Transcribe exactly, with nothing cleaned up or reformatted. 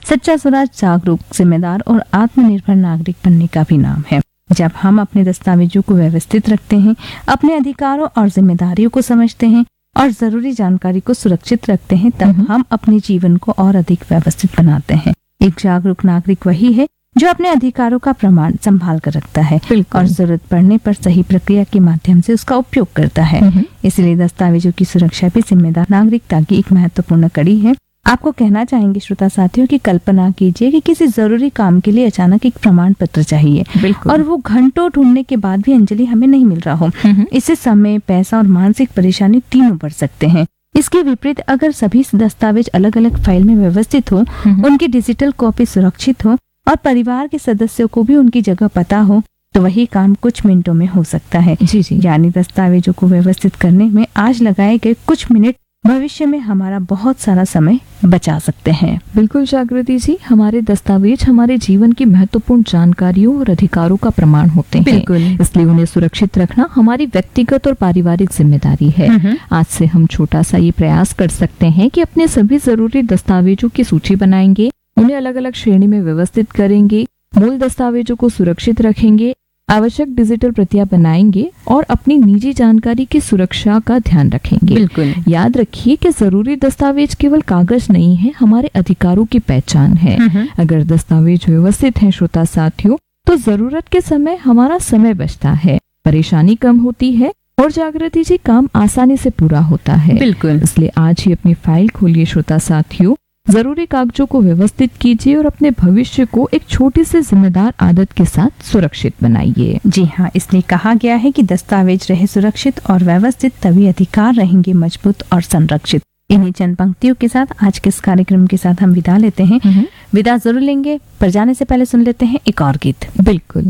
सच्चा स्वराज जागरूक, जिम्मेदार और आत्मनिर्भर नागरिक बनने का भी नाम है। जब हम अपने दस्तावेजों को व्यवस्थित रखते हैं, अपने अधिकारों और जिम्मेदारियों को समझते हैं और जरूरी जानकारी को सुरक्षित रखते हैं, तब हम अपने जीवन को और अधिक व्यवस्थित बनाते हैं। एक जागरूक नागरिक वही है जो अपने अधिकारों का प्रमाण संभाल कर रखता है और जरूरत पड़ने पर सही प्रक्रिया के माध्यम से उसका उपयोग करता है। इसलिए दस्तावेजों की सुरक्षा भी जिम्मेदार नागरिकता की एक महत्वपूर्ण कड़ी है। आपको कहना चाहेंगे श्रोता साथियों कि कल्पना कीजिए कि किसी जरूरी काम के लिए अचानक एक प्रमाण पत्र चाहिए और वो घंटों ढूंढने के बाद भी अंजलि हमें नहीं मिल रहा हो। इससे समय, पैसा और मानसिक परेशानी तीनों बढ़ सकते हैं। इसके विपरीत अगर सभी दस्तावेज अलग अलग फाइल में व्यवस्थित हो, उनकी डिजिटल कॉपी सुरक्षित हो और परिवार के सदस्यों को भी उनकी जगह पता हो, तो वही काम कुछ मिनटों में हो सकता है। जी जी यानी दस्तावेजों को व्यवस्थित करने में आज लगाए गए कुछ मिनट भविष्य में हमारा बहुत सारा समय बचा सकते हैं। बिल्कुल जागृति जी, हमारे दस्तावेज हमारे जीवन की महत्वपूर्ण जानकारियों और अधिकारों का प्रमाण होते हैं। बिल्कुल। इसलिए उन्हें सुरक्षित रखना हमारी व्यक्तिगत और पारिवारिक जिम्मेदारी है। आज से हम छोटा सा ये प्रयास कर सकते हैं कि अपने सभी जरूरी दस्तावेजों की सूची बनाएंगे, उन्हें अलग अलग श्रेणी में व्यवस्थित करेंगे, मूल दस्तावेजों को सुरक्षित रखेंगे, आवश्यक डिजिटल प्रतियां बनाएंगे और अपनी निजी जानकारी की सुरक्षा का ध्यान रखेंगे। बिल्कुल। याद रखिए कि जरूरी दस्तावेज केवल कागज नहीं है, हमारे अधिकारों की पहचान है। अगर दस्तावेज व्यवस्थित हैं श्रोता साथियों, तो जरूरत के समय हमारा समय बचता है, परेशानी कम होती है और जागृति जी काम आसानी से पूरा होता है। बिल्कुल। इसलिए आज ही अपनी फाइल खोलिए श्रोता साथियों, जरूरी कागजों को व्यवस्थित कीजिए और अपने भविष्य को एक छोटी सी जिम्मेदार आदत के साथ सुरक्षित बनाइए। जी हाँ, इसलिए कहा गया है कि दस्तावेज रहे सुरक्षित और व्यवस्थित, तभी अधिकार रहेंगे मजबूत और संरक्षित। इन्हीं चंद पंक्तियों के साथ आज के इस कार्यक्रम के साथ हम विदा लेते हैं। विदा जरूर लेंगे, पर जाने से पहले सुन लेते हैं एक और गीत। बिल्कुल।